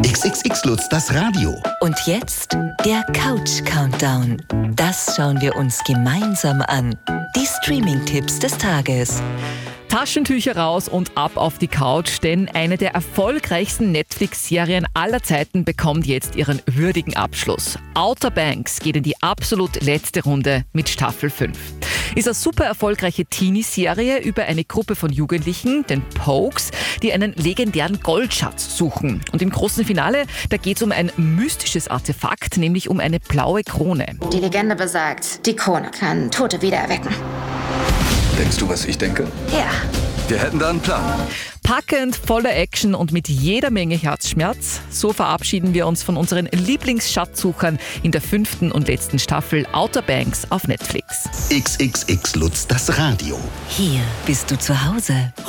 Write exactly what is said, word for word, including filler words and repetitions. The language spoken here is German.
X X X Lutz, das Radio. Und jetzt der Couch-Countdown. Das schauen wir uns gemeinsam an. Die Streaming-Tipps des Tages. Taschentücher raus und ab auf die Couch, denn eine der erfolgreichsten Netflix-Serien aller Zeiten bekommt jetzt ihren würdigen Abschluss. Outer Banks geht in die absolut letzte Runde mit Staffel fünf. Ist eine super erfolgreiche Teenie-Serie über eine Gruppe von Jugendlichen, den Pokes, die einen legendären Goldschatz suchen. Und im großen Finale, da geht es um ein mystisches Artefakt, nämlich um eine blaue Krone. Die Legende besagt, die Krone kann Tote wiedererwecken. Denkst du, was ich denke? Ja. Wir hätten da einen Plan. Packend, voller Action und mit jeder Menge Herzschmerz. So verabschieden wir uns von unseren Lieblingsschatzsuchern in der fünften und letzten Staffel Outer Banks auf Netflix. X X X Lutz, das Radio. Hier bist du zu Hause.